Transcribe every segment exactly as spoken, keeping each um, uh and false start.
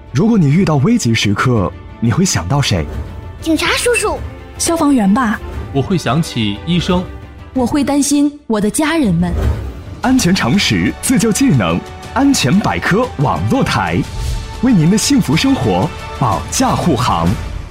如果你遇到危急时刻，你会想到谁？ 警察叔叔。 消防员吧。 我会想起医生。 我会担心我的家人们。 安全常识，自救技能，安全百科网络台，为您的幸福生活保驾护航。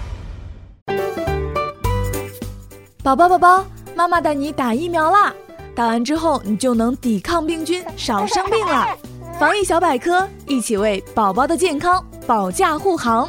宝宝宝宝，妈妈带你打疫苗啦！打完之后，你就能抵抗病菌，少生病了。防疫小百科，一起为宝宝的健康保驾护航。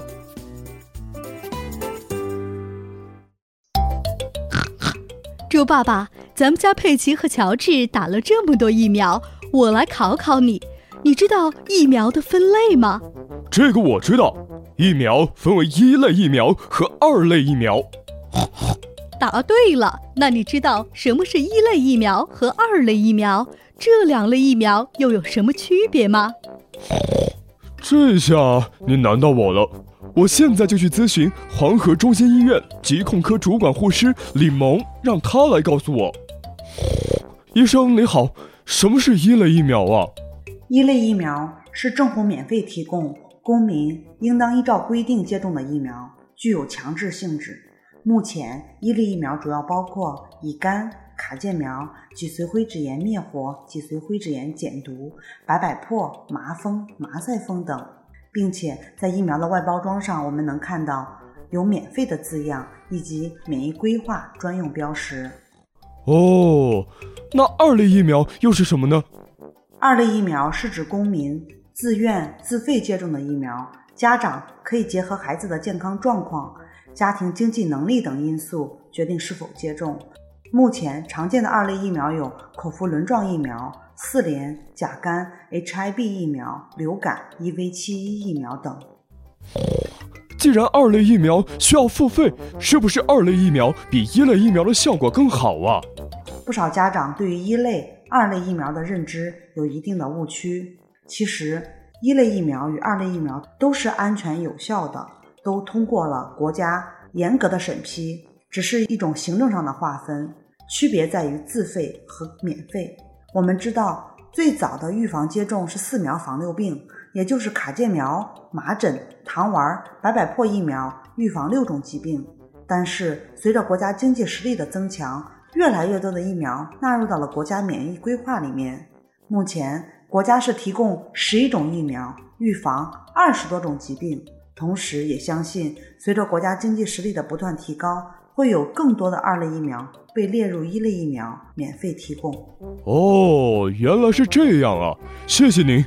猪爸爸，咱们家佩奇和乔治打了这么多疫苗，我来考考你，你知道疫苗的分类吗？ 这个我知道，疫苗分为一类疫苗和二类疫苗。 答对了，那你知道什么是一类疫苗和二类疫苗？这两类疫苗又有什么区别吗？ 这下你难到我了，我现在就去咨询黄河中心医院疾控科主管护师李萌，让他来告诉我。医生你好，什么是一类疫苗啊？ 一类疫苗是政府免费提供，公民应当依照规定接种的疫苗，具有强制性质。目前一类疫苗主要包括乙肝、卡介苗、脊髓灰质炎灭活、脊髓灰质炎减毒、白百破、麻风、麻赛风等，并且在疫苗的外包装上我们能看到有免费的字样以及免疫规划专用标识。 哦，那二类疫苗又是什么呢？ 二类疫苗是指公民自愿自费接种的疫苗，家长可以结合孩子的健康状况、家庭经济能力等因素决定是否接种。目前常见的二类疫苗有口服轮状疫苗、四联、甲肝、H I V 疫苗、流感、E V 七一 疫苗等。 既然二类疫苗需要付费，是不是二类疫苗比一类疫苗的效果更好啊？ 不少家长对于一类、二类疫苗的认知有一定的误区。其实一类疫苗与二类疫苗都是安全有效的，都通过了国家严格的审批，只是一种行政上的划分，区别在于自费和免费。我们知道最早的预防接种是四苗防六病，也就是卡介苗、麻疹、糖丸、白百破疫苗，预防六种疾病。但是随着国家经济实力的增强，越来越多的疫苗纳入到了国家免疫规划里面。目前国家是提供十一种疫苗，预防二十多种疾病。同时也相信随着国家经济实力的不断提高，会有更多的二类疫苗被列入一类疫苗免费提供。 哦，原来是这样啊，谢谢您。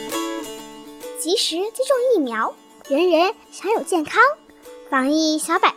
及时接种疫苗，人人享有健康。防疫小百